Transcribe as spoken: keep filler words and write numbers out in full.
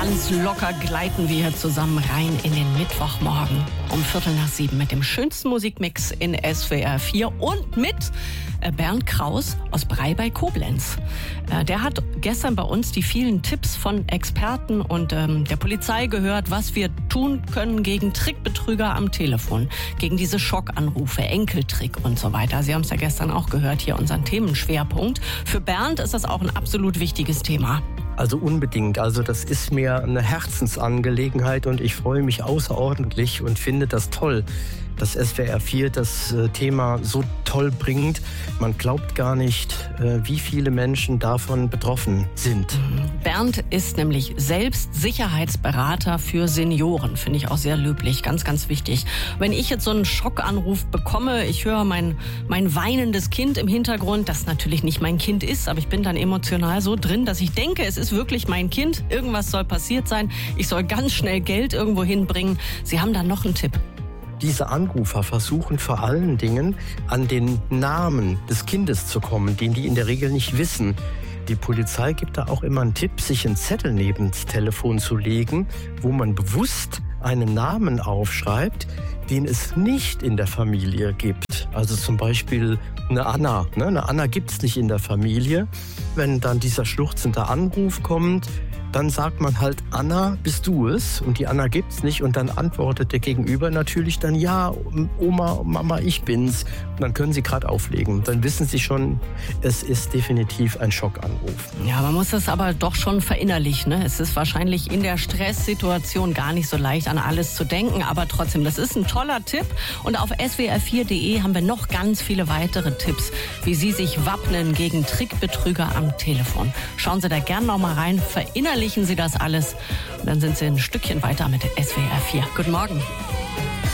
Ganz locker gleiten wir hier zusammen rein in den Mittwochmorgen um Viertel nach sieben mit dem schönsten Musikmix in S W R vier und mit Bernd Kraus aus Bray bei Koblenz. Der hat gestern bei uns die vielen Tipps von Experten und ähm, der Polizei gehört, was wir tun können gegen Trickbetrüger am Telefon, gegen diese Schockanrufe, Enkeltrick und so weiter. Sie haben es ja gestern auch gehört, hier unseren Themenschwerpunkt. Für Bernd ist das auch ein absolut wichtiges Thema. Also unbedingt. Also das ist mir eine Herzensangelegenheit und ich freue mich außerordentlich und finde das toll, dass S W R vier das Thema so toll bringt. Man glaubt gar nicht, wie viele Menschen davon betroffen sind. Bernd ist nämlich selbst Sicherheitsberater für Senioren. Finde ich auch sehr löblich, ganz, ganz wichtig. Wenn ich jetzt so einen Schockanruf bekomme, ich höre mein, mein weinendes Kind im Hintergrund, das natürlich nicht mein Kind ist, aber ich bin dann emotional so drin, dass ich denke, es ist wirklich mein Kind. Irgendwas soll passiert sein. Ich soll ganz schnell Geld irgendwo hinbringen. Sie haben da noch einen Tipp. Diese Anrufer versuchen vor allen Dingen an den Namen des Kindes zu kommen, den die in der Regel nicht wissen. Die Polizei gibt da auch immer einen Tipp, sich einen Zettel neben das Telefon zu legen, wo man bewusst einen Namen aufschreibt, den es nicht in der Familie gibt. Also zum Beispiel eine Anna. Ne? Eine Anna gibt es nicht in der Familie. Wenn dann dieser schluchzende Anruf kommt, dann sagt man halt, Anna, bist du es? Und die Anna gibt's nicht. Und dann antwortet der Gegenüber natürlich dann, ja, Oma, Mama, ich bin's. Und dann können sie gerade auflegen. Dann wissen sie schon, es ist definitiv ein Schockanruf. Ja, man muss das aber doch schon verinnerlichen. Ne? Es ist wahrscheinlich in der Stresssituation gar nicht so leicht, an alles zu denken. Aber trotzdem, das ist ein toller Tipp. Und auf S W R vier punkt de haben wir noch ganz viele weitere Tipps, wie Sie sich wappnen gegen Trickbetrüger am Telefon. Schauen Sie da gerne noch mal rein, verinnerlichen Sie das alles und dann sind Sie ein Stückchen weiter mit S W R vier. Guten Morgen.